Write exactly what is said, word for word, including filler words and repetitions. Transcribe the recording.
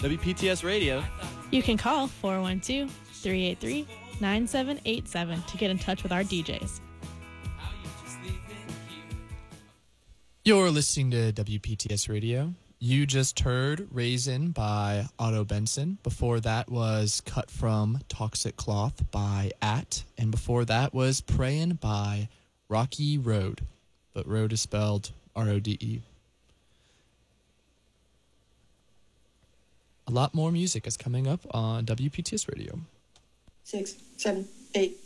W P T S Radio. You can call four one two, three eight three, nine seven eight seven to get in touch with our D Js. You're listening to W P T S Radio. You just heard Raisin by Otto Benson. Before that was Cut From Toxic Cloth by At. And before that was Prayin' by Rocky Road. But Road is spelled R O D E. A lot more music is coming up on W P T S Radio. Six, seven, eight.